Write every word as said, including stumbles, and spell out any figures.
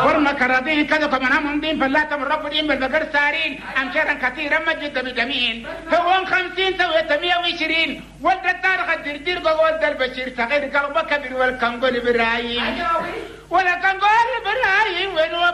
ورما كرادين كذا كمان هم دين فلا تمرب دين بالبقر سارين أمشارا كثيرا مجد بجميل هو خمسين سويت مية وعشرين ولد التاريخ الدردير بقول البشير صغير قلبك كبير والكنغول برايم ولا كنغول برايم وين